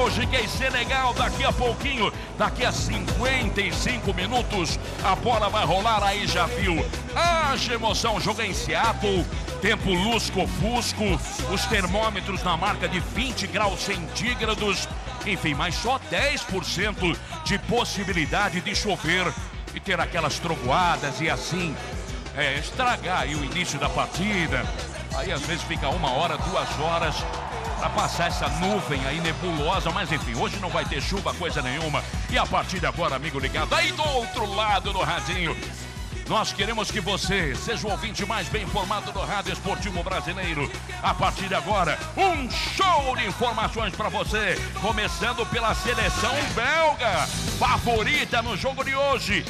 Bélgica e Senegal daqui a pouquinho, daqui a 55 minutos, a bola vai rolar, aí já viu. Haja emoção, jogo em Seattle, tempo lusco-fusco, os termômetros na marca de 20 graus centígrados, enfim, mas só 10% de possibilidade de chover e ter aquelas trovoadas e assim, estragar aí o início da partida. Aí às vezes fica 1 hora, 2 horas para passar essa nuvem aí nebulosa, mas enfim, hoje não vai ter chuva, coisa nenhuma. E a partir de agora, amigo ligado, aí do outro lado do radinho, nós queremos que você seja o ouvinte mais bem informado do rádio esportivo brasileiro. A partir de agora, um show de informações para você, começando pela seleção belga, favorita no jogo de hoje.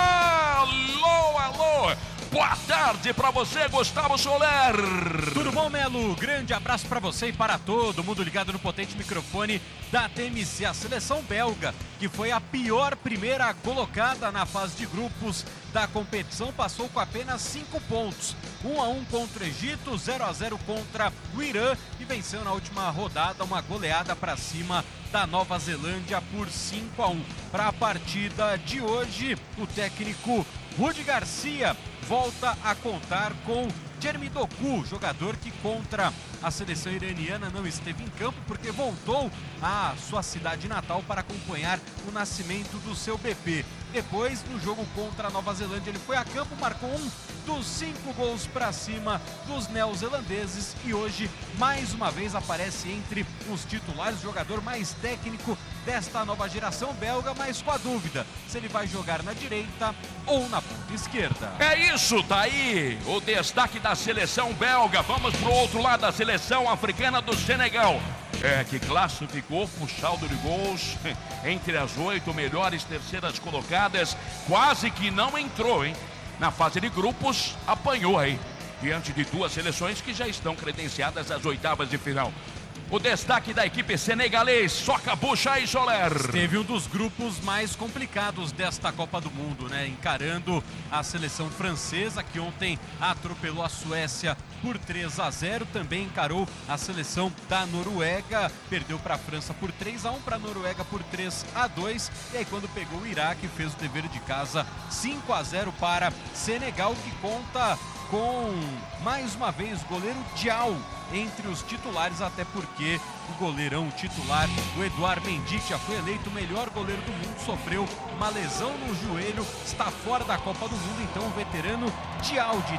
Alô, alô! Boa tarde pra você, Gustavo Soler. Tudo bom, Melo? Grande abraço pra você e para todo mundo ligado no potente microfone da TMC. A seleção belga, que foi a pior primeira colocada na fase de grupos da competição, passou com apenas 5 pontos. 1-1 contra o Egito, 0-0 contra o Irã e venceu na última rodada uma goleada pra cima da Nova Zelândia por 5-1. Para a partida de hoje, o técnico Rudi Garcia volta a contar com Jeremy Doku, jogador que contra a seleção iraniana não esteve em campo porque voltou à sua cidade natal para acompanhar o nascimento do seu bebê. Depois, no jogo contra a Nova Zelândia, ele foi a campo, marcou um dos 5 gols para cima dos neozelandeses e hoje, mais uma vez, aparece entre os titulares, o jogador mais técnico desta nova geração belga, mas com a dúvida se ele vai jogar na direita ou na ponta esquerda. É isso, tá aí o destaque da seleção belga. Vamos pro outro lado, da seleção africana do Senegal. Que classificou com saldo de gols entre as 8 melhores terceiras colocadas, quase que não entrou, hein? Na fase de grupos, apanhou aí, diante de 2 seleções que já estão credenciadas às oitavas de final. O destaque da equipe senegalês, soca a bucha aí, Soler. Teve um dos grupos mais complicados desta Copa do Mundo, né? Encarando a seleção francesa, que ontem atropelou a Suécia por 3-0. Também encarou a seleção da Noruega, perdeu para a França por 3-1, para a Noruega por 3-2. E aí quando pegou o Iraque, fez o dever de casa, 5-0 para Senegal, que conta com, mais uma vez, o goleiro Diaw entre os titulares, até porque o goleirão titular, o Edouard Mendy, já foi eleito o melhor goleiro do mundo, sofreu uma lesão no joelho, está fora da Copa do Mundo. Então o veterano Diaw, de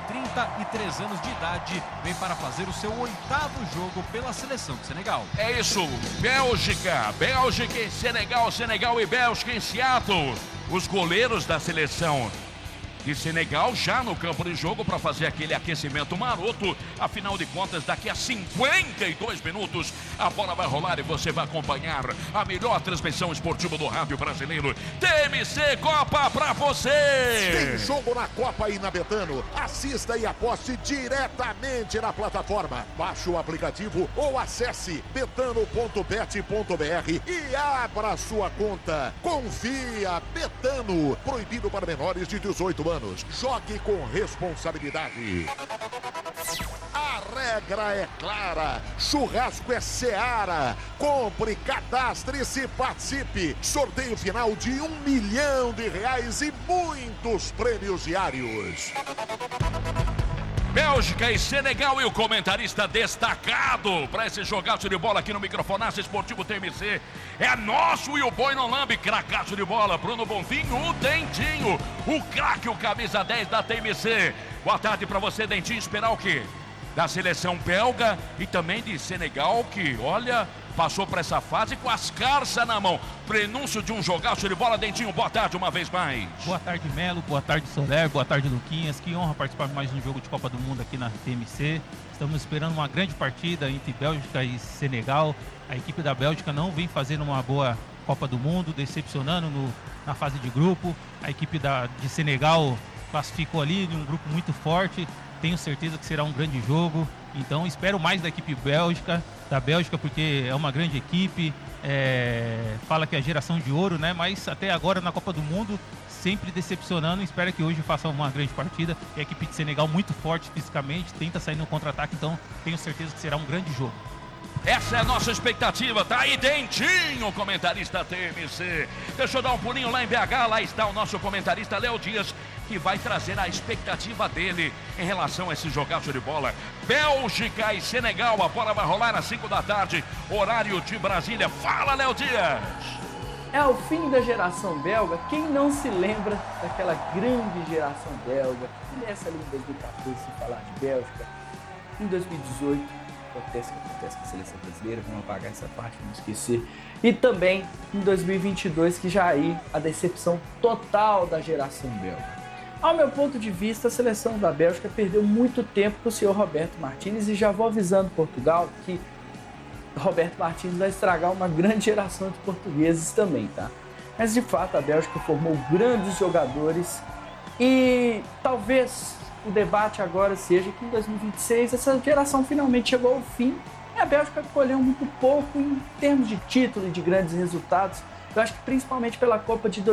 33 anos de idade, vem para fazer o seu 8º jogo pela seleção de Senegal. É isso, Bélgica e Senegal, Senegal e Bélgica em Seattle. Os goleiros da seleção de Senegal já no campo de jogo para fazer aquele aquecimento maroto. Afinal de contas, daqui a 52 minutos a bola vai rolar e você vai acompanhar a melhor transmissão esportiva do rádio brasileiro. TMC Copa para você! Tem jogo na Copa aí na Betano. Assista e aposte diretamente na plataforma. Baixe o aplicativo ou acesse betano.bet.br e abra sua conta. Confia, Betano. Proibido para menores de 18 anos. Jogue com responsabilidade. A regra é clara. Churrasco é Seara. Compre, cadastre-se e participe. Sorteio final de R$1 milhão e muitos prêmios diários. Bélgica e Senegal, e o comentarista destacado para esse jogaço de bola aqui no Microfonaço Esportivo TMC é nosso Will Boy Nolambi, cracaço de bola, Bruno Bonfim, o Dentinho, o craque, o camisa 10 da TMC. Boa tarde para você, Dentinho. Esperar o quê? Da seleção belga e também de Senegal, que, olha, passou para essa fase com as carças na mão. Prenúncio de um jogaço de bola. Dentinho, boa tarde uma vez mais. Boa tarde, Melo, boa tarde, Soler, boa tarde, Luquinhas. Que honra participar de mais um jogo de Copa do Mundo aqui na TMC. Estamos esperando uma grande partida entre Bélgica e Senegal. A equipe da Bélgica não vem fazendo uma boa Copa do Mundo, decepcionando na fase de grupo. A equipe de Senegal classificou ali em um grupo muito forte. Tenho certeza que será um grande jogo. Então espero mais da equipe da Bélgica, porque é uma grande equipe. Fala que é a geração de ouro, né? Mas até agora na Copa do Mundo sempre decepcionando. Espero que hoje faça uma grande partida. E a equipe de Senegal muito forte fisicamente, tenta sair no contra-ataque, então tenho certeza que será um grande jogo. Essa é a nossa expectativa, tá aí Dentinho, comentarista TMC. Deixa eu dar um pulinho lá em BH, lá está o nosso comentarista Léo Dias, que vai trazer a expectativa dele em relação a esse jogaço de bola. Bélgica e Senegal, a bola vai rolar às 5 da tarde, horário de Brasília. Fala, Léo Dias! É o fim da geração belga. Quem não se lembra daquela grande geração belga? Que nessa ali em 2014 se falar de Bélgica. Em 2018 acontece com a seleção brasileira, vamos apagar essa parte, vamos esquecer. E também em 2022, que já aí a decepção total da geração belga. Ao meu ponto de vista, a seleção da Bélgica perdeu muito tempo com o senhor Roberto Martínez, e já vou avisando Portugal que Roberto Martínez vai estragar uma grande geração de portugueses também, tá? Mas de fato a Bélgica formou grandes jogadores e talvez o debate agora seja que em 2026 essa geração finalmente chegou ao fim e a Bélgica colheu muito pouco em termos de título e de grandes resultados. Eu acho que principalmente pela Copa de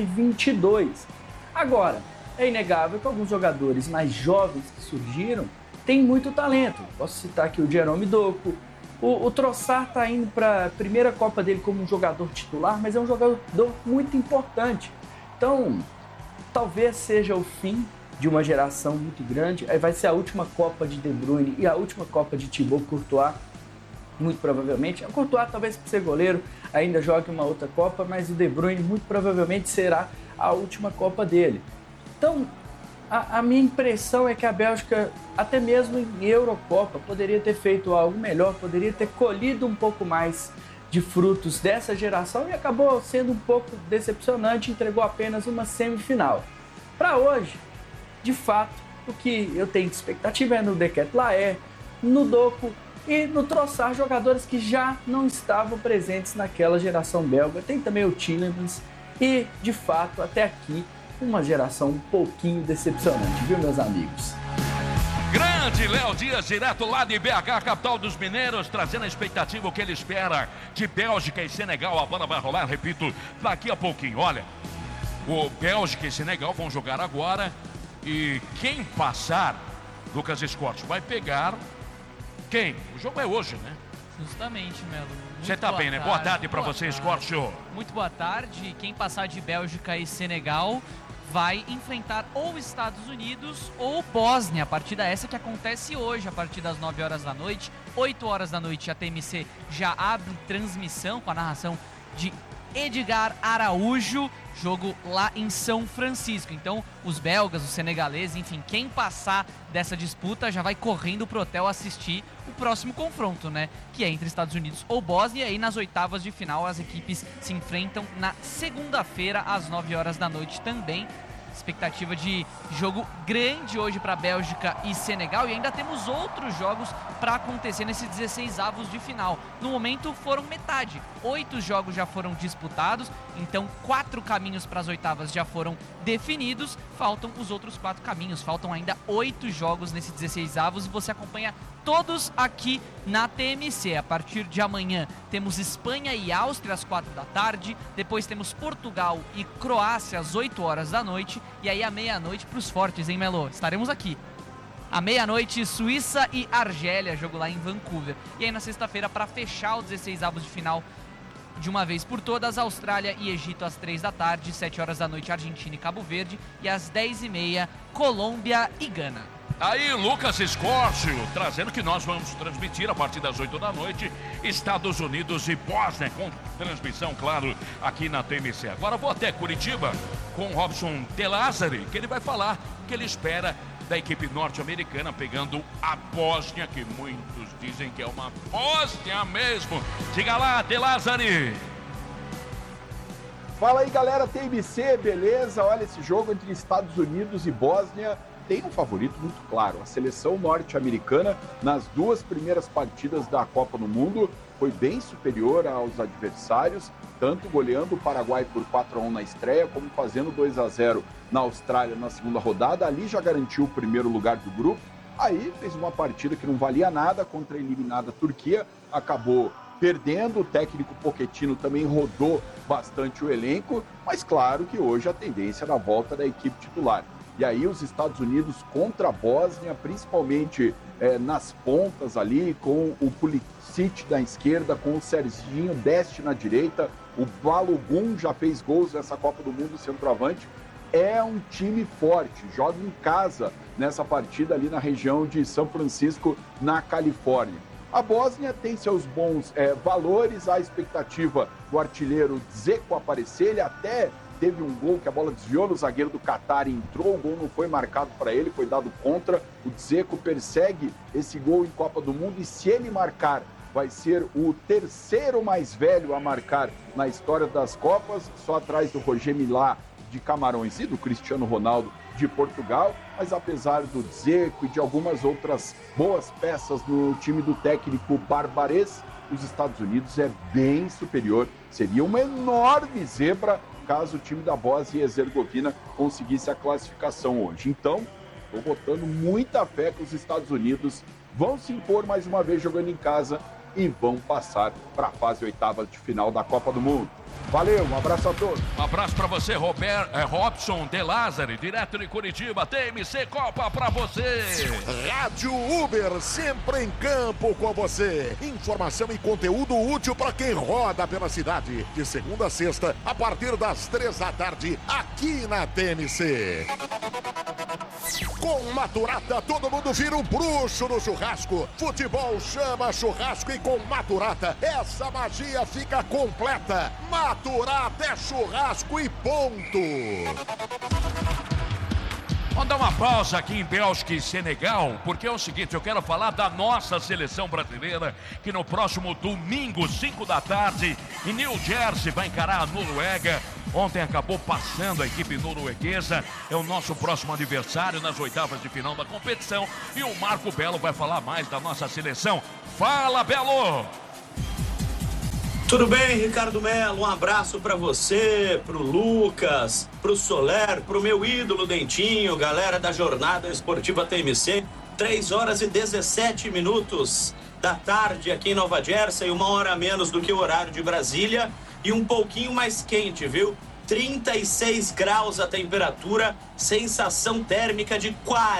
2022. Agora, é inegável que alguns jogadores mais jovens que surgiram têm muito talento. Posso citar aqui o Jerome Doku. O Trossard está indo para a primeira Copa dele como um jogador titular, mas é um jogador muito importante. Então, talvez seja o fim de uma geração muito grande. Aí vai ser a última Copa de De Bruyne e a última Copa de Thibaut Courtois, muito provavelmente. O Courtois, talvez por ser goleiro, ainda jogue uma outra Copa, mas o De Bruyne muito provavelmente será a última Copa dele. Então, a minha impressão é que a Bélgica, até mesmo em Eurocopa, poderia ter feito algo melhor, poderia ter colhido um pouco mais de frutos dessa geração e acabou sendo um pouco decepcionante, entregou apenas uma semifinal. Para hoje, de fato, o que eu tenho de expectativa é no Decathlon, no Doku e no Trossard, jogadores que já não estavam presentes naquela geração belga. Tem também o Tielemans e, de fato, até aqui, uma geração um pouquinho decepcionante, viu, meus amigos? Grande Léo Dias, direto lá de BH, capital dos mineiros, trazendo a expectativa, o que ele espera de Bélgica e Senegal. A bola vai rolar, repito, daqui a pouquinho. Olha, o Bélgica e Senegal vão jogar agora e quem passar, Lucas Escorte, vai pegar quem? O jogo é hoje, né? Justamente, Melo. Você tá bem, né? Boa tarde para você, Escorte. Muito boa tarde. Quem passar de Bélgica e Senegal vai enfrentar ou Estados Unidos ou Bósnia. A partida essa que acontece hoje, a partir das 9 horas da noite. 8 horas da noite, a TMC já abre transmissão com a narração de Edgar Araújo. Jogo lá em São Francisco. Então, os belgas, os senegaleses, enfim, quem passar dessa disputa já vai correndo pro hotel assistir o próximo confronto, né? Que é entre Estados Unidos ou Bósnia. E aí, nas oitavas de final, as equipes se enfrentam na segunda-feira, às 9 horas da noite também. Expectativa de jogo grande hoje para Bélgica e Senegal, e ainda temos outros jogos para acontecer nesses 16avos de final. No momento foram metade, 8 jogos já foram disputados, então 4 caminhos para as oitavas já foram definidos, faltam os outros 4 caminhos, faltam ainda 8 jogos nesses 16avos e você acompanha todos aqui na TMC. A partir de amanhã temos Espanha e Áustria às 4 da tarde, depois temos Portugal e Croácia às 8 horas da noite, e aí à meia-noite para os fortes, hein, Melo? Estaremos aqui. À meia-noite, Suíça e Argélia, jogo lá em Vancouver. E aí na sexta-feira, para fechar os 16avos de final de uma vez por todas, Austrália e Egito às 3 da tarde, 7 horas da noite, Argentina e Cabo Verde, e às 10h30, Colômbia e Gana. Aí, Lucas Escorcio, trazendo que nós vamos transmitir a partir das 8 da noite, Estados Unidos e Bósnia, com transmissão, claro, aqui na TMC. Agora vou até Curitiba com o Robson De Lázari, que ele vai falar o que ele espera da equipe norte-americana pegando a Bósnia, que muitos dizem que é uma Bósnia mesmo. Diga lá, De Lázari. Fala aí, galera, TMC, beleza? Olha, esse jogo entre Estados Unidos e Bósnia tem um favorito muito claro. A seleção norte-americana, nas 2 primeiras partidas da Copa do Mundo, foi bem superior aos adversários, tanto goleando o Paraguai por 4-1 na estreia, como fazendo 2-0 na Austrália na segunda rodada. Ali já garantiu o primeiro lugar do grupo. Aí fez uma partida que não valia nada contra a eliminada Turquia, acabou perdendo. O técnico Pochettino também rodou bastante o elenco, mas claro que hoje a tendência é na volta da equipe titular. E aí os Estados Unidos contra a Bósnia, principalmente nas pontas ali, com o Pulisic na esquerda, com o Serginho Deste na direita. O Balogun já fez gols nessa Copa do Mundo, centroavante. É um time forte, joga em casa nessa partida ali na região de São Francisco, na Califórnia. A Bósnia tem seus bons valores, a expectativa do artilheiro Dzeko aparecer, ele até teve um gol que a bola desviou no zagueiro do Catar e entrou, o gol não foi marcado para ele, foi dado contra. O Dzeko persegue esse gol em Copa do Mundo e se ele marcar, vai ser o terceiro mais velho a marcar na história das Copas, só atrás do Roger Milá de Camarões e do Cristiano Ronaldo de Portugal, mas apesar do Dzeko e de algumas outras boas peças no time do técnico Barbarez, os Estados Unidos é bem superior. Seria uma enorme zebra caso o time da Bósnia e Herzegovina conseguisse a classificação hoje. Então, estou botando muita fé que os Estados Unidos vão se impor mais uma vez jogando em casa e vão passar para a fase oitava de final da Copa do Mundo. Valeu, um abraço a todos. Um abraço para você, Robson De Lázari, direto de Curitiba. TMC Copa para você. Rádio Uber, sempre em campo com você. Informação e conteúdo útil para quem roda pela cidade. De segunda a sexta, a partir das 3 da tarde, aqui na TMC. Com Maturata, todo mundo vira um bruxo no churrasco. Futebol chama churrasco e com Maturata, essa magia fica completa. Maturata é churrasco e ponto. Vamos dar uma pausa aqui em Bélgica e Senegal, porque é o seguinte, eu quero falar da nossa seleção brasileira, que no próximo domingo, 5 da tarde, em New Jersey, vai encarar a Noruega. Ontem acabou passando a equipe norueguesa, é o nosso próximo adversário nas oitavas de final da competição, e o Marco Belo vai falar mais da nossa seleção. Fala, Belo! Tudo bem, Ricardo Melo? Um abraço para você, pro Lucas, pro Soler, pro meu ídolo Dentinho, galera da Jornada Esportiva TMC. 3h17 da tarde aqui em Nova Jersey, 1 hora a menos do que o horário de Brasília e um pouquinho mais quente, viu? 36 graus a temperatura, sensação térmica de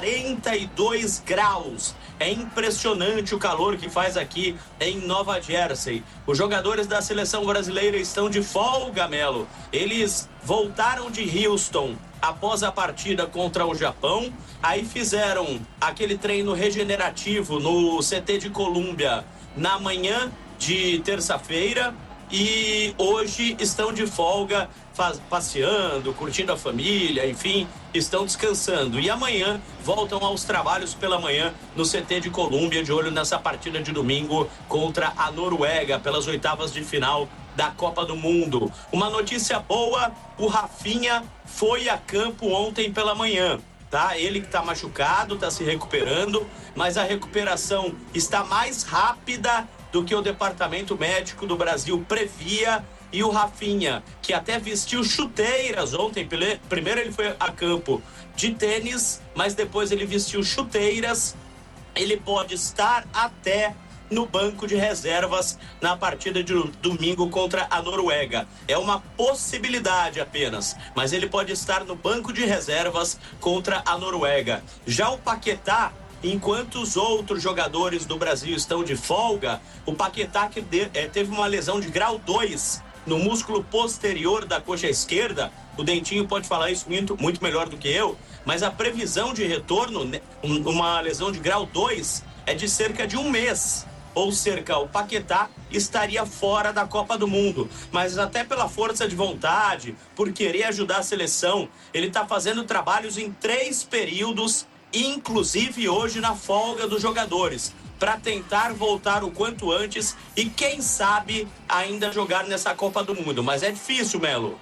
42 graus. É impressionante o calor que faz aqui em Nova Jersey. Os jogadores da seleção brasileira estão de folga, Melo. Eles voltaram de Houston após a partida contra o Japão. Aí fizeram aquele treino regenerativo no CT de Colômbia na manhã de terça-feira. E hoje estão de folga, passeando, curtindo a família, enfim, estão descansando. E amanhã voltam aos trabalhos pela manhã no CT de Colômbia, de olho nessa partida de domingo contra a Noruega, pelas oitavas de final da Copa do Mundo. Uma notícia boa, o Rafinha foi a campo ontem pela manhã. Tá? Ele que está machucado, está se recuperando, mas a recuperação está mais rápida do que o Departamento Médico do Brasil previa. E o Rafinha, que até vestiu chuteiras ontem, primeiro ele foi a campo de tênis, mas depois ele vestiu chuteiras, ele pode estar até no banco de reservas na partida de domingo contra a Noruega. É uma possibilidade apenas, mas ele pode estar no banco de reservas contra a Noruega. Já o Paquetá, enquanto os outros jogadores do Brasil estão de folga, o Paquetá que teve uma lesão de grau 2 no músculo posterior da coxa esquerda, o Dentinho pode falar isso muito melhor do que eu, mas a previsão de retorno, uma lesão de grau 2, é de cerca de um mês. Ou cerca, o Paquetá estaria fora da Copa do Mundo. Mas até pela força de vontade, por querer ajudar a seleção, ele está fazendo trabalhos em 3 períodos, inclusive hoje na folga dos jogadores, para tentar voltar o quanto antes e, quem sabe, ainda jogar nessa Copa do Mundo. Mas é difícil, Melo.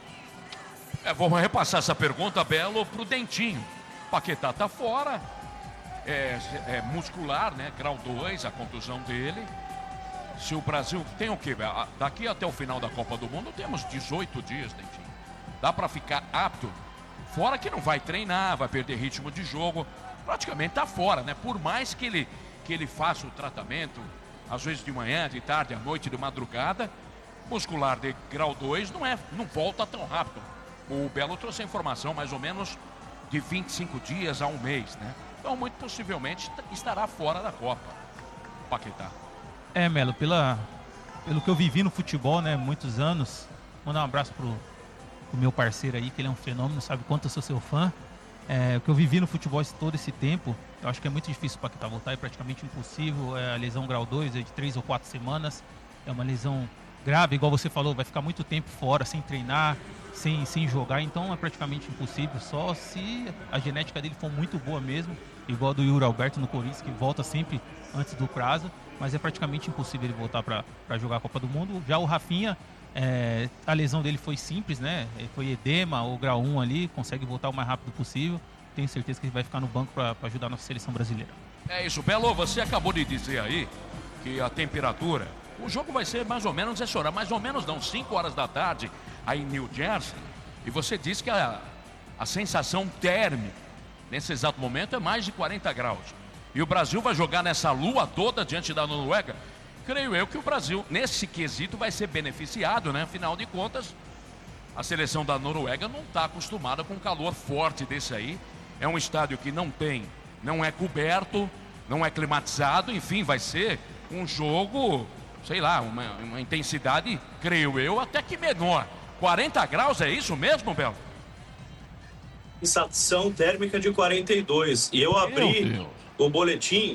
Vamos repassar essa pergunta, Belo, pro Dentinho. Paquetá tá fora, é muscular, né? Grau 2, a contusão dele. Se o Brasil tem o quê? Daqui até o final da Copa do Mundo temos 18 dias, Dentinho. Dá para ficar apto. Fora que não vai treinar, vai perder ritmo de jogo. Praticamente tá fora, né? Por mais que ele faça o tratamento, às vezes de manhã, de tarde, à noite, de madrugada, muscular de grau 2 não volta tão rápido. O Belo trouxe a informação mais ou menos de 25 dias a um mês, né? Então, muito possivelmente, estará fora da Copa, Paquetá. Melo, pelo que eu vivi no futebol, né, muitos anos, mandar um abraço pro meu parceiro aí, que ele é um fenômeno, sabe quanto eu sou seu fã. O que eu vivi no futebol todo esse tempo, eu acho que é muito difícil o Paquetá voltar, é praticamente impossível. A lesão grau 2 é de 3 ou 4 semanas, é uma lesão grave, igual você falou, vai ficar muito tempo fora, sem treinar, sem jogar, então é praticamente impossível, só se a genética dele for muito boa mesmo, igual a do Yuri Alberto no Corinthians, que volta sempre antes do prazo, mas é praticamente impossível ele voltar para jogar a Copa do Mundo. Já o Rafinha, a lesão dele foi simples, né? Foi edema ou grau 1 ali, consegue voltar o mais rápido possível. Tenho certeza que ele vai ficar no banco para ajudar a nossa seleção brasileira. É isso, Belo, você acabou de dizer aí que a temperatura, o jogo vai ser mais ou menos essa hora, mais ou menos não, 5 horas da tarde, aí em New Jersey, e você disse que a sensação térmica nesse exato momento é mais de 40 graus. E o Brasil vai jogar nessa lua toda diante da Noruega. Creio eu que o Brasil, nesse quesito, vai ser beneficiado, né? Afinal de contas, a seleção da Noruega não está acostumada com um calor forte desse aí. É um estádio que não é coberto, não é climatizado, enfim, vai ser um jogo, sei lá, uma intensidade, creio eu, até que menor. 40 graus, é isso mesmo, Belo? Sensação térmica de 42. E eu abri o boletim,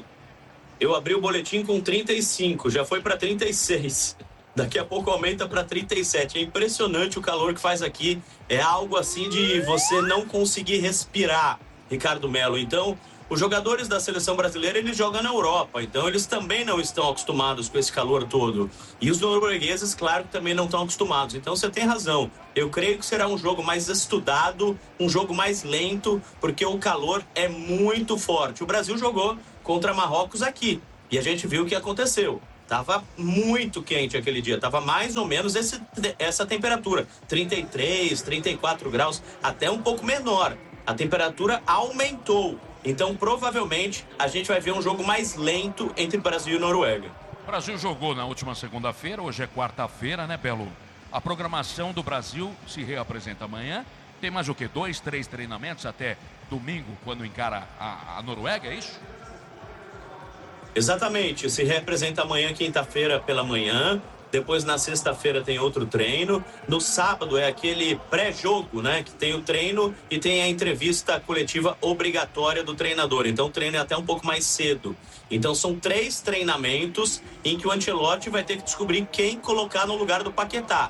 com 35, já foi para 36. Daqui a pouco aumenta para 37. É impressionante o calor que faz aqui. É algo assim de você não conseguir respirar, Ricardo Melo. Então, os jogadores da seleção brasileira, eles jogam na Europa. Então, eles também não estão acostumados com esse calor todo. E os noruegueses, claro, que também não estão acostumados. Então, você tem razão. Eu creio que será um jogo mais estudado, um jogo mais lento, porque o calor é muito forte. O Brasil jogou contra Marrocos aqui. E a gente viu o que aconteceu. Tava muito quente aquele dia, tava mais ou menos essa temperatura, 33, 34 graus, até um pouco menor. A temperatura aumentou, então provavelmente a gente vai ver um jogo mais lento entre Brasil e Noruega. O Brasil jogou na última segunda-feira, hoje é quarta-feira, né, Belo? A programação do Brasil se reapresenta amanhã. Tem mais o quê? 2, 3 treinamentos até domingo, quando encara a Noruega, é isso? Exatamente, se representa amanhã, quinta-feira pela manhã, depois na sexta-feira tem outro treino, no sábado é aquele pré-jogo, né, que tem o treino e tem a entrevista coletiva obrigatória do treinador, então o treino é até um pouco mais cedo. Então são 3 treinamentos em que o Ancelotti vai ter que descobrir quem colocar no lugar do Paquetá.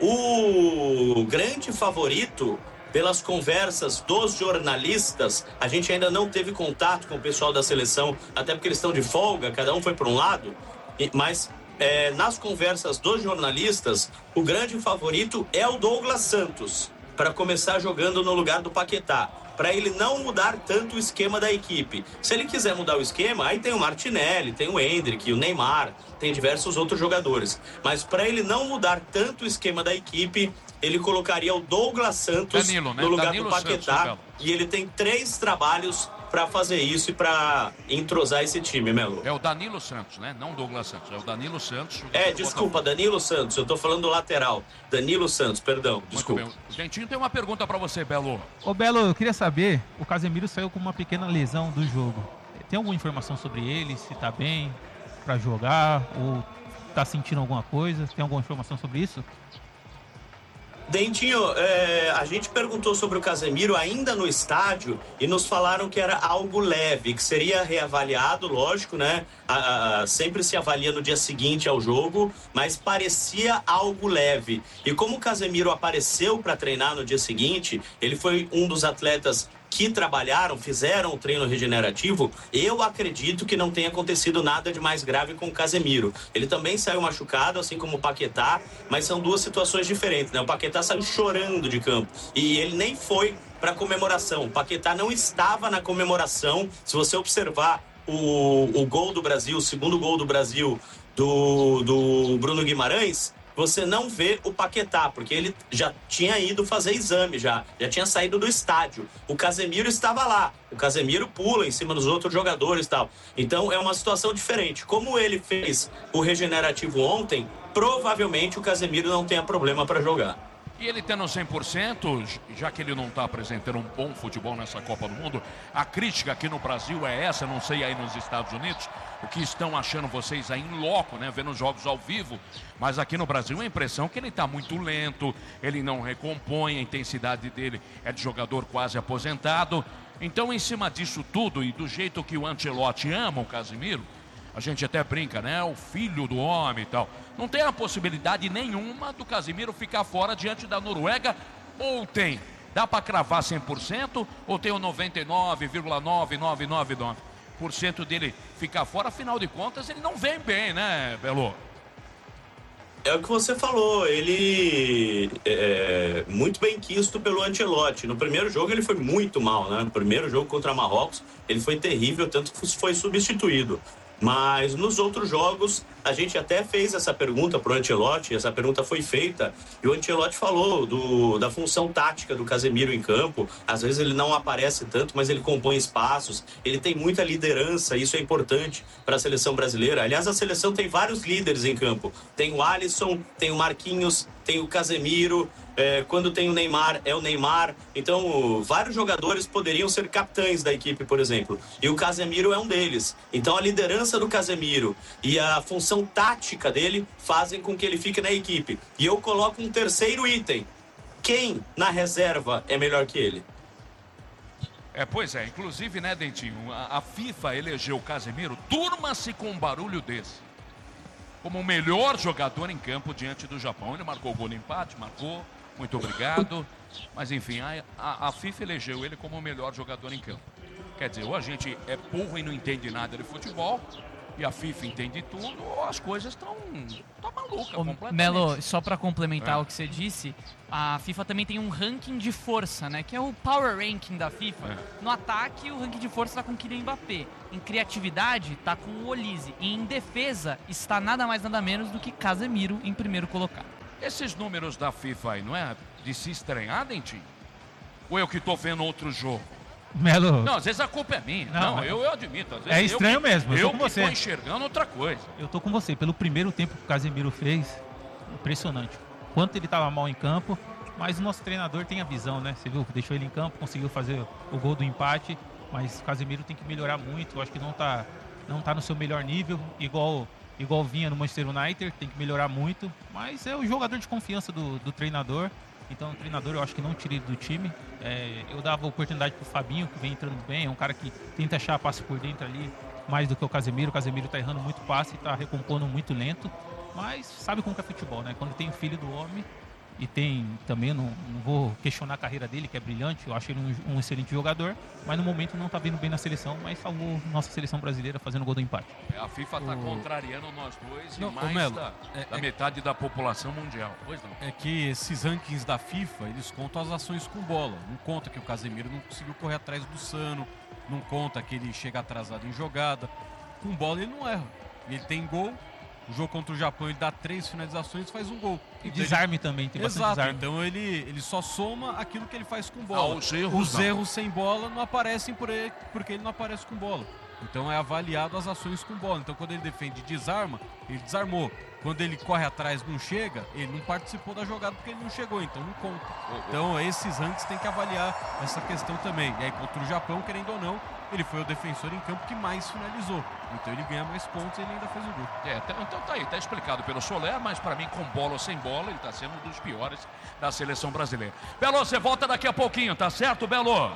O grande favorito, pelas conversas dos jornalistas, a gente ainda não teve contato com o pessoal da seleção, até porque eles estão de folga, cada um foi para um lado, mas nas conversas dos jornalistas, o grande favorito é o Douglas Santos, para começar jogando no lugar do Paquetá, para ele não mudar tanto o esquema da equipe. Se ele quiser mudar o esquema, aí tem o Martinelli, tem o Endrick, o Neymar, tem diversos outros jogadores. Mas para ele não mudar tanto o esquema da equipe, ele colocaria o Douglas Santos no lugar do Paquetá. Santos, e ele tem 3 trabalhos para fazer isso e para entrosar esse time, Melo. É o Danilo Santos, né? Não o Douglas Santos, é o Danilo Santos. Desculpa, Danilo Santos, eu tô falando do lateral. Danilo Santos, perdão, desculpa. O Gentinho tem uma pergunta para você, Belo. Ô, Belo, eu queria saber, o Casemiro saiu com uma pequena lesão do jogo. Tem alguma informação sobre ele, se tá bem para jogar ou tá sentindo alguma coisa? Tem alguma informação sobre isso? Dentinho, a gente perguntou sobre o Casemiro ainda no estádio e nos falaram que era algo leve, que seria reavaliado, lógico, né? Sempre se avalia no dia seguinte ao jogo, mas parecia algo leve. E como o Casemiro apareceu para treinar no dia seguinte, ele foi um dos atletas que trabalharam, fizeram o treino regenerativo, eu acredito que não tenha acontecido nada de mais grave com o Casemiro. Ele também saiu machucado, assim como o Paquetá, mas são 2 situações diferentes, né? O Paquetá saiu chorando de campo e ele nem foi para a comemoração. O Paquetá não estava na comemoração. Se você observar o gol do Brasil, o segundo gol do Brasil do Bruno Guimarães, você não vê o Paquetá, porque ele já tinha ido fazer exame, já tinha saído do estádio. O Casemiro estava lá, o Casemiro pula em cima dos outros jogadores e tal. Então é uma situação diferente. Como ele fez o regenerativo ontem, provavelmente o Casemiro não tenha problema para jogar. E ele tendo 100%, já que ele não está apresentando um bom futebol nessa Copa do Mundo, a crítica aqui no Brasil é essa, não sei aí nos Estados Unidos, o que estão achando vocês aí em loco, né, vendo os jogos ao vivo, mas aqui no Brasil a impressão é que ele está muito lento, ele não recompõe, a intensidade dele é de jogador quase aposentado. Então, em cima disso tudo e do jeito que o Ancelotti ama o Casemiro, a gente até brinca, né? O filho do homem e tal. Não tem a possibilidade nenhuma do Casemiro ficar fora diante da Noruega, ou tem? Dá para cravar 100% ou tem o 99,9999% dele ficar fora? Afinal de contas, ele não vem bem, né, Belo? É o que você falou, ele é muito bem quisto pelo Ancelotti. No primeiro jogo ele foi muito mal, né? No primeiro jogo contra Marrocos ele foi terrível, tanto que foi substituído. Mas nos outros jogos, a gente até fez essa pergunta para o Ancelotti, essa pergunta foi feita, e o Ancelotti falou da função tática do Casemiro em campo. Às vezes ele não aparece tanto, mas ele compõe espaços, ele tem muita liderança, isso é importante para a seleção brasileira. Aliás, a seleção tem vários líderes em campo. Tem o Alisson, tem o Marquinhos, tem o Casemiro, quando tem o Neymar, é o Neymar. Então, vários jogadores poderiam ser capitães da equipe, por exemplo. E o Casemiro é um deles. Então, a liderança do Casemiro e a função tática dele fazem com que ele fique na equipe. E eu coloco um terceiro item. Quem na reserva é melhor que ele? Pois é. Inclusive, né, Dentinho, a FIFA elegeu o Casemiro, durma-se com um barulho desse, como o melhor jogador em campo diante do Japão. Ele marcou o gol no empate, marcou, muito obrigado. Mas enfim, a FIFA elegeu ele como o melhor jogador em campo. Quer dizer, ou a gente é burro e não entende nada de futebol, e a FIFA entende tudo, ou as coisas estão malucas completamente. Melo, só para complementar o que você disse, a FIFA também tem um ranking de força, né? Que é o Power Ranking da FIFA. No ataque, o ranking de força está com o Kylian Mbappé. Em criatividade, está com o Olise. E em defesa, está nada mais nada menos do que Casemiro em primeiro colocado. Esses números da FIFA aí, não é de se estranhar, Dentinho? Ou eu que estou vendo outro jogo? Melo. Não, às vezes a culpa é minha. Não, eu admito. Às vezes é estranho mesmo, eu tô com você. Eu estou enxergando outra coisa. Eu tô com você. Pelo primeiro tempo que o Casemiro fez, impressionante. Quanto ele estava mal em campo, mas o nosso treinador tem a visão, né? Você viu, deixou ele em campo, conseguiu fazer o gol do empate, mas o Casemiro tem que melhorar muito. Eu acho que não tá no seu melhor nível, igual vinha no Manchester United, tem que melhorar muito, mas é o jogador de confiança do treinador. Então o treinador eu acho que não tira ele do time. Eu dava oportunidade pro Fabinho, que vem entrando bem, é um cara que tenta achar passe por dentro ali, mais do que o Casemiro. O Casemiro tá errando muito passe e tá recompondo muito lento, mas sabe como que é futebol, né? Quando tem o filho do homem, e tem também, não vou questionar a carreira dele, que é brilhante, eu acho ele um excelente jogador, mas no momento não tá vindo bem na seleção, mas salvou nossa seleção brasileira fazendo o gol do empate. A FIFA tá contrariando nós dois e mais da metade da população mundial. Pois não. É que esses rankings da FIFA, eles contam as ações com bola. Não conta que o Casemiro não conseguiu correr atrás do Sano, não conta que ele chega atrasado em jogada. Com bola ele não erra. Ele tem gol. O jogo contra o Japão, ele dá 3 finalizações e faz um gol. E desarme também, tem bastante desarme. Então ele só soma aquilo que ele faz com bola. Os erros sem bola não aparecem porque ele não aparece com bola. Então é avaliado as ações com bola. Então quando ele defende e desarma, ele desarmou. Quando ele corre atrás e não chega, ele não participou da jogada porque ele não chegou, então não conta. Então esses rankings tem que avaliar essa questão também. E aí contra o Japão, querendo ou não, ele foi o defensor em campo que mais finalizou. Então ele ganha mais pontos e ele ainda fez o gol. Então tá aí, tá explicado pelo Soler, mas pra mim com bola ou sem bola, ele tá sendo um dos piores da seleção brasileira. Belo, você volta daqui a pouquinho, tá certo, Belo?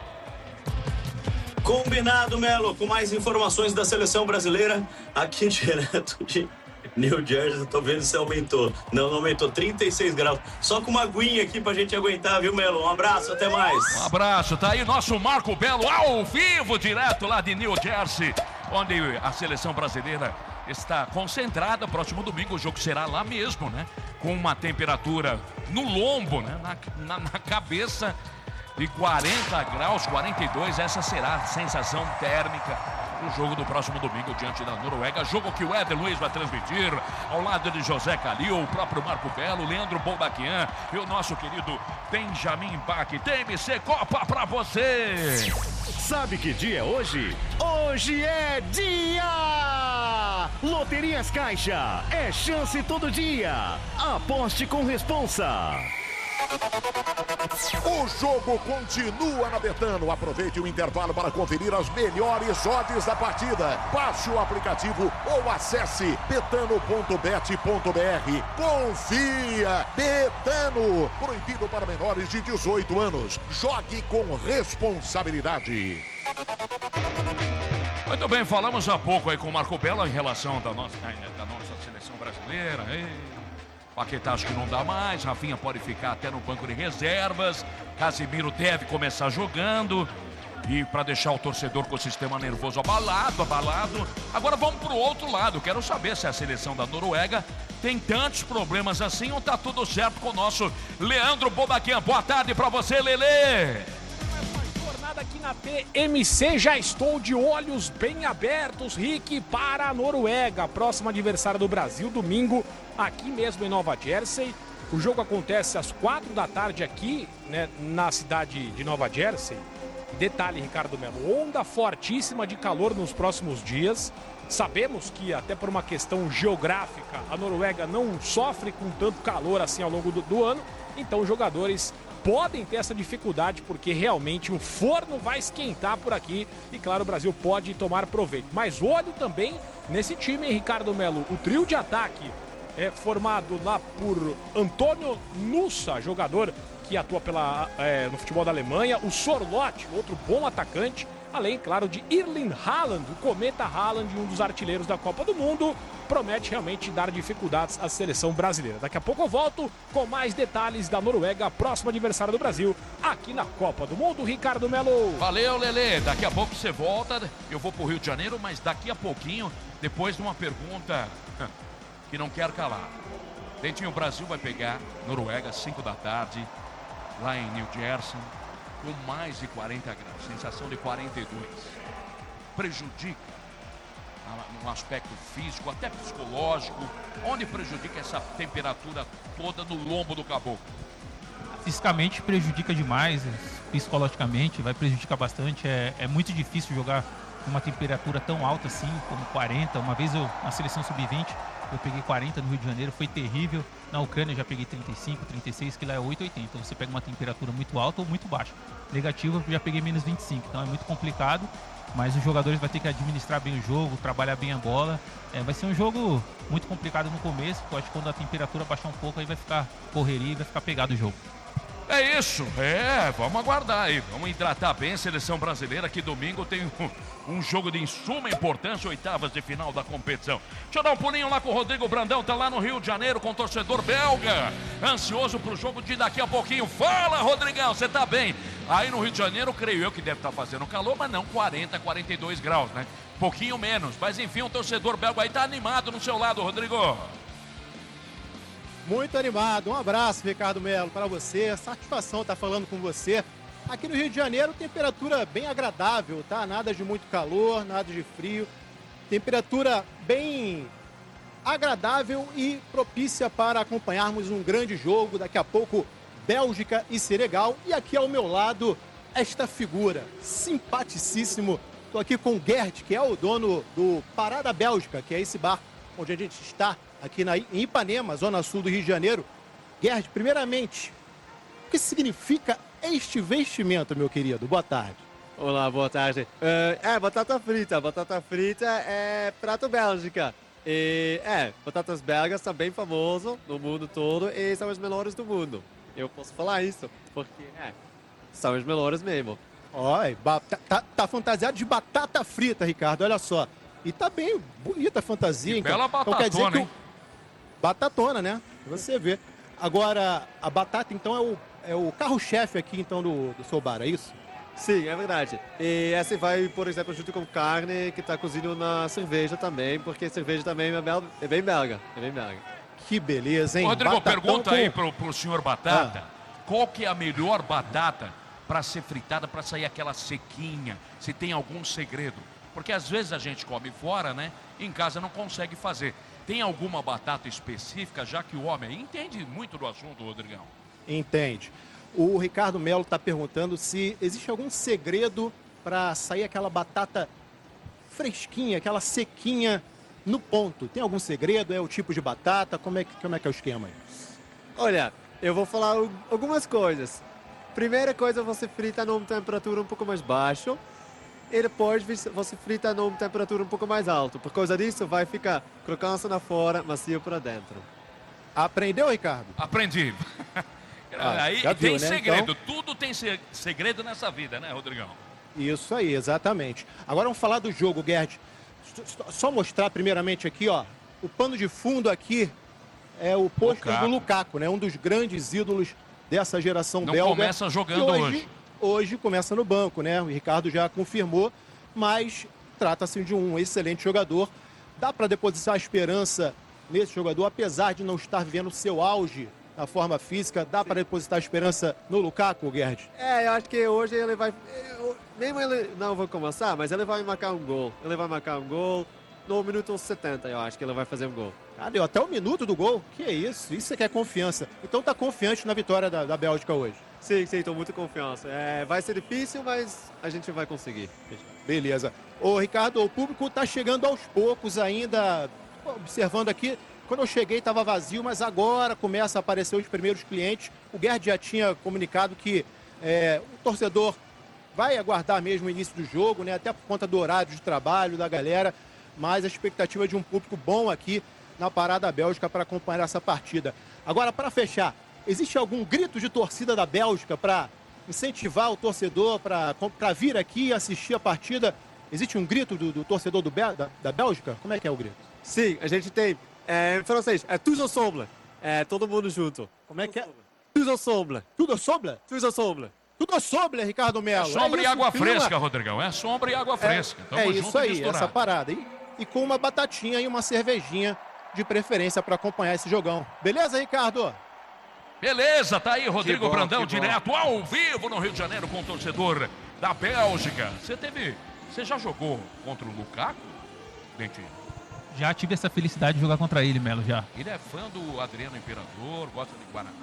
Combinado, Melo, com mais informações da seleção brasileira, aqui direto de New Jersey. Eu tô vendo se aumentou. Não aumentou, 36 graus. Só com uma aguinha aqui pra gente aguentar, viu, Melo? Um abraço, até mais. Um abraço, tá aí o nosso Marco Belo ao vivo, direto lá de New Jersey, onde a seleção brasileira está concentrada. Próximo domingo o jogo será lá mesmo, né? Com uma temperatura no lombo, né? Na cabeça de 40 graus, 42, essa será a sensação térmica do jogo do próximo domingo diante da Noruega. Jogo que o Éder Luiz vai transmitir ao lado de José Calil, o próprio Marco Belo, Leandro Boldaquian e o nosso querido Benjamin Bach. TMC Copa pra você! Sabe que dia é hoje? Hoje é dia! Loterias Caixa, é chance todo dia. Aposte com responsa. O jogo continua na Betano. Aproveite o intervalo para conferir as melhores odds da partida. Baixe o aplicativo ou acesse betano.bet.br. Confia! Betano. Proibido para menores de 18 anos. Jogue com responsabilidade. Muito bem, falamos há pouco aí com o Marco Belo em relação da nossa seleção brasileira. Paquetá acho que não dá mais, Rafinha pode ficar até no banco de reservas, Casemiro deve começar jogando, e para deixar o torcedor com o sistema nervoso abalado. Agora vamos para o outro lado, quero saber se a seleção da Noruega tem tantos problemas assim ou tá tudo certo com o nosso Leandro Bobaquian. Boa tarde para você, Lelê! Aqui na TMC, já estou de olhos bem abertos, Rick, para a Noruega, próximo adversário do Brasil, domingo, aqui mesmo em Nova Jersey. O jogo acontece às 4 da tarde aqui, né, na cidade de Nova Jersey. Detalhe, Ricardo Melo, onda fortíssima de calor nos próximos dias. Sabemos que, até por uma questão geográfica, a Noruega não sofre com tanto calor assim ao longo do ano, então os jogadores podem ter essa dificuldade, porque realmente o forno vai esquentar por aqui e, claro, o Brasil pode tomar proveito. Mas olho também nesse time, hein, Ricardo Melo. O trio de ataque é formado lá por Antônio Nusa, jogador que atua no futebol da Alemanha, o Sorloth, outro bom atacante, além, claro, de Erling Haaland, o cometa Haaland, um dos artilheiros da Copa do Mundo. Promete realmente dar dificuldades à seleção brasileira. Daqui a pouco eu volto com mais detalhes da Noruega, próximo adversário do Brasil, aqui na Copa do Mundo, Ricardo Melo. Valeu, Lelê. Daqui a pouco você volta. Eu vou pro Rio de Janeiro, mas daqui a pouquinho, depois de uma pergunta que não quer calar. Dentinho, o Brasil vai pegar Noruega, 5 da tarde, lá em New Jersey, com mais de 40 graus, sensação de 42. Prejudica no aspecto físico, até psicológico, onde prejudica essa temperatura toda no lombo do caboclo? Fisicamente prejudica demais, psicologicamente vai prejudicar bastante. É muito difícil jogar numa temperatura tão alta assim, como 40. Uma vez na seleção sub-20, eu peguei 40 no Rio de Janeiro, foi terrível. Na Ucrânia eu já peguei 35, 36, que lá é 8,80. Então você pega uma temperatura muito alta ou muito baixa. Negativo, eu já peguei menos 25, então é muito complicado. Mas os jogadores vão ter que administrar bem o jogo, trabalhar bem a bola. Vai ser um jogo muito complicado no começo, porque eu acho que quando a temperatura baixar um pouco, aí vai ficar correria e vai ficar pegado o jogo. É isso, vamos aguardar aí, vamos hidratar bem a seleção brasileira, que domingo tem um jogo de suma importância, oitavas de final da competição. Deixa eu dar um pulinho lá com o Rodrigo Brandão, tá lá no Rio de Janeiro com o torcedor belga, ansioso pro jogo de daqui a pouquinho. Fala, Rodrigão, você tá bem? Aí no Rio de Janeiro, creio eu que deve estar fazendo calor, mas não 40, 42 graus, né? Pouquinho menos, mas enfim, o torcedor belga aí tá animado no seu lado, Rodrigo. Muito animado. Um abraço, Ricardo Melo, para você. Satisfação estar falando com você. Aqui no Rio de Janeiro, temperatura bem agradável, tá? Nada de muito calor, nada de frio. Temperatura bem agradável e propícia para acompanharmos um grande jogo. Daqui a pouco, Bélgica e Senegal. E aqui ao meu lado, esta figura simpaticíssimo. Estou aqui com o Gerd, que é o dono do Pará da Bélgica, que é esse bar onde a gente está aqui em Ipanema, zona sul do Rio de Janeiro. Gerd, primeiramente, o que significa este vestimento, meu querido? Boa tarde. Olá, boa tarde. Batata frita. Batata frita é prato Bélgica. Batatas belgas são bem famosas no mundo todo e são os melhores do mundo. Eu posso falar isso, porque são os melhores mesmo. Tá fantasiado de batata frita, Ricardo, olha só. E tá bem bonita a fantasia. Então, bela batatona, quer dizer que hein? Batatona, né? Você vê. Agora, a batata, então, é o carro-chefe aqui, então, do seu bar, é isso? Sim, é verdade. E essa vai, por exemplo, junto com carne, que tá cozido na cerveja também, porque a cerveja também é bem belga. É bem belga. Que beleza, hein? Rodrigo, Batatão pergunta aí pro senhor Batata, qual que é a melhor batata para ser fritada, para sair aquela sequinha? Se tem algum segredo? Porque às vezes a gente come fora, né? Em casa não consegue fazer. Tem alguma batata específica, já que o homem entende muito do assunto, Rodrigão? Entende. O Ricardo Melo está perguntando se existe algum segredo para sair aquela batata fresquinha, aquela sequinha no ponto. Tem algum segredo? É o tipo de batata? Como é que é o esquema aí? Olha, eu vou falar algumas coisas. Primeira coisa, você frita numa temperatura um pouco mais baixa. E depois você frita numa temperatura um pouu mais alta. Por causa disso, vai ficar crocância na fora, macio para dentro. Aprendeu, Ricardo? Aprendi. Aí já tem viu, né? segredo. Então... Tudo tem segredo nessa vida, né, Rodrigão? Isso aí, exatamente. Agora vamos falar do jogo, Gerd. Só mostrar primeiramente aqui, ó. O pano de fundo aqui é o pôster do Lukaku, né? Um dos grandes ídolos dessa geração belga. Não começa jogando hoje. Hoje começa no banco, né? O Ricardo já confirmou, mas trata-se de um excelente jogador. Dá para depositar esperança nesse jogador, apesar de não estar vivendo seu auge na forma física. Dá para depositar esperança no Lukaku, Gerd? Eu acho que hoje ele vai... Mesmo ele não vai começar, mas ele vai marcar um gol. Ele vai marcar um gol no minuto 70, eu acho que ele vai fazer um gol. Deu até o minuto do gol. Que é isso? Isso é que é confiança. Então tá confiante na vitória da Bélgica hoje? Sim, estou muito confiante. Vai ser difícil, mas a gente vai conseguir. Beleza. Ô, Ricardo, o público tá chegando aos poucos ainda. Observando aqui, quando eu cheguei estava vazio, mas agora começa a aparecer os primeiros clientes. O Gerd já tinha comunicado que o torcedor vai aguardar mesmo o início do jogo, né? Até por conta do horário de trabalho da galera. Mas a expectativa é de um público bom aqui na Parada Bélgica para acompanhar essa partida. Agora, para fechar, existe algum grito de torcida da Bélgica para incentivar o torcedor para vir aqui e assistir a partida? Existe um grito do torcedor da Bélgica? Como é que é o grito? Sim, a gente tem, em francês, tous ensemble, todo mundo junto. Como é que é? Tous ensemble. Tudo ensemble? Tous ensemble. Tudo ensemble, Ricardo Melo. Sombra e água fresca, Rodrigão. É sombra e água fresca. Tamo isso aí, essa parada. E com uma batatinha e uma cervejinha de preferência para acompanhar esse jogão. Beleza, Ricardo? Beleza, tá aí Rodrigo Brandão, direto ao vivo no Rio de Janeiro com o torcedor da Bélgica. Você já jogou contra o Lukaku, Dentinho? Já tive essa felicidade de jogar contra ele, Melo, já. Ele é fã do Adriano Imperador, gosta de Guaraná.